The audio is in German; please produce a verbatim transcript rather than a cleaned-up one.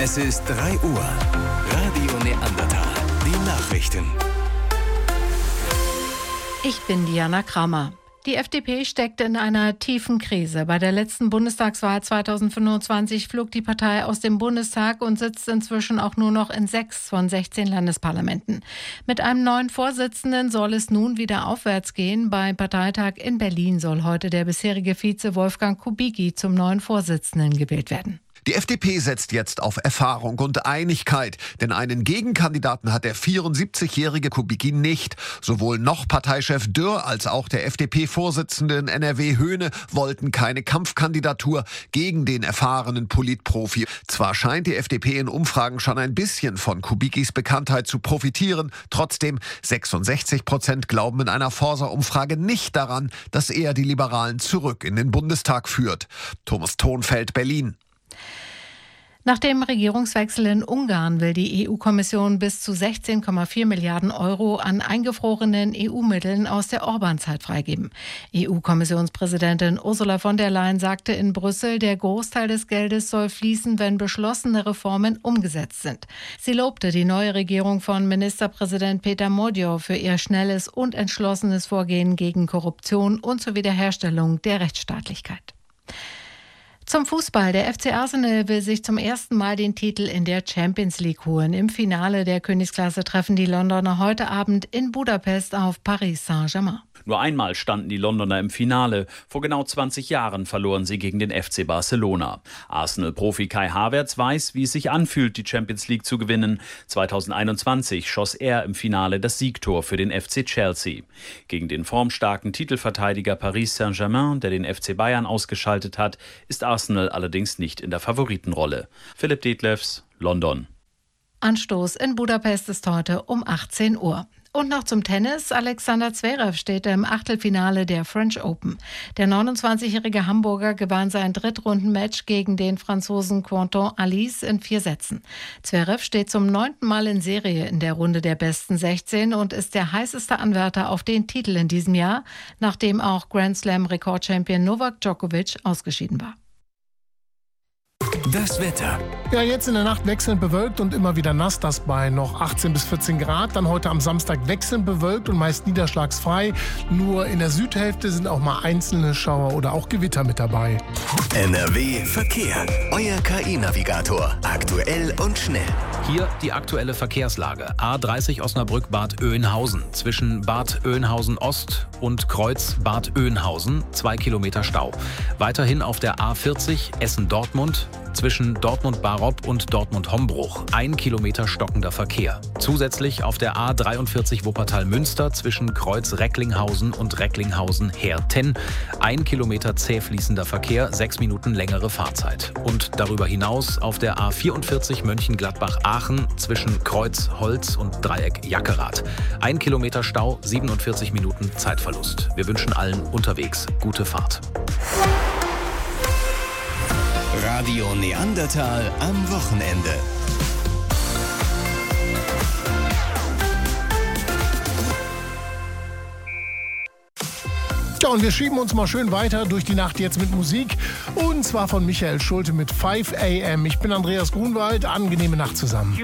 Es ist drei Uhr. Radio Neandertal. Die Nachrichten. Ich bin Diana Kramer. Die F D P steckt in einer tiefen Krise. Bei der letzten Bundestagswahl zweitausendfünfundzwanzig flog die Partei aus dem Bundestag und sitzt inzwischen auch nur noch in sechs von sechzehn Landesparlamenten. Mit einem neuen Vorsitzenden soll es nun wieder aufwärts gehen. Beim Parteitag in Berlin soll heute der bisherige Vize Wolfgang Kubicki zum neuen Vorsitzenden gewählt werden. Die F D P setzt jetzt auf Erfahrung und Einigkeit, denn einen Gegenkandidaten hat der vierundsiebzigjährige Kubicki nicht. Sowohl noch Parteichef Dürr als auch der F D P-Vorsitzende in N R W Höhne wollten keine Kampfkandidatur gegen den erfahrenen Politprofi. Zwar scheint die F D P in Umfragen schon ein bisschen von Kubickis Bekanntheit zu profitieren, trotzdem sechsundsechzig Prozent glauben in einer Forsa-Umfrage nicht daran, dass er die Liberalen zurück in den Bundestag führt. Thomas Thonfeld, Berlin. Nach dem Regierungswechsel in Ungarn will die E U-Kommission bis zu sechzehn Komma vier Milliarden Euro an eingefrorenen E U-Mitteln aus der Orban-Zeit freigeben. E U-Kommissionspräsidentin Ursula von der Leyen sagte in Brüssel, der Großteil des Geldes soll fließen, wenn beschlossene Reformen umgesetzt sind. Sie lobte die neue Regierung von Ministerpräsident Peter Modjow für ihr schnelles und entschlossenes Vorgehen gegen Korruption und zur Wiederherstellung der Rechtsstaatlichkeit. Zum Fußball. Der F C Arsenal will sich zum ersten Mal den Titel in der Champions League holen. Im Finale der Königsklasse treffen die Londoner heute Abend in Budapest auf Paris Saint-Germain. Nur einmal standen die Londoner im Finale. Vor genau zwanzig Jahren verloren sie gegen den F C Barcelona. Arsenal-Profi Kai Havertz weiß, wie es sich anfühlt, die Champions League zu gewinnen. zweitausendeinundzwanzig schoss er im Finale das Siegtor für den F C Chelsea. Gegen den formstarken Titelverteidiger Paris Saint-Germain, der den F C Bayern ausgeschaltet hat, ist Arsenal allerdings nicht in der Favoritenrolle. Philipp Detlefs, London. Anstoß in Budapest ist heute um achtzehn Uhr. Und noch zum Tennis. Alexander Zverev steht im Achtelfinale der French Open. Der neunundzwanzigjährige Hamburger gewann sein Drittrundenmatch gegen den Franzosen Quentin Alice in vier Sätzen. Zverev steht zum neunten Mal in Serie in der Runde der besten sechzehn und ist der heißeste Anwärter auf den Titel in diesem Jahr, nachdem auch Grand Slam-Rekordchampion Novak Djokovic ausgeschieden war. Das Wetter. Ja, jetzt in der Nacht wechselnd bewölkt und immer wieder nass, das bei noch achtzehn bis vierzehn Grad. Dann heute am Samstag wechselnd bewölkt und meist niederschlagsfrei. Nur in der Südhälfte sind auch mal einzelne Schauer oder auch Gewitter mit dabei. N R W Verkehr. Euer K I-Navigator. Aktuell und schnell. Hier die aktuelle Verkehrslage. A dreißig Osnabrück-Bad Oeynhausen. Zwischen Bad Oeynhausen Ost und Kreuz Bad Oeynhausen. Zwei Kilometer Stau. Weiterhin auf der A vierzig Essen-Dortmund. Zwischen Dortmund-Barob und Dortmund-Hombruch. Ein Kilometer stockender Verkehr. Zusätzlich auf der A dreiundvierzig Wuppertal-Münster zwischen Kreuz Recklinghausen und Recklinghausen-Herten. Ein Kilometer zäh fließender Verkehr, sechs Minuten längere Fahrzeit. Und darüber hinaus auf der A vierundvierzig Mönchengladbach-Aachen zwischen Kreuz Holz und Dreieck Jackerath. Ein Kilometer Stau, siebenundvierzig Minuten Zeitverlust. Wir wünschen allen unterwegs gute Fahrt. Radio Neandertal am Wochenende. Ja, und wir schieben uns mal schön weiter durch die Nacht jetzt mit Musik. Und zwar von Michael Schulte mit five a m. Ich bin Andreas Grunwald. Angenehme Nacht zusammen.